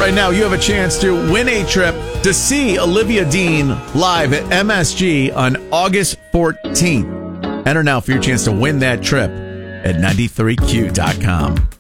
right now, you have a chance to win a trip to see Olivia Dean live at MSG on August 14th. Enter now for your chance to win that trip at 93Q.com.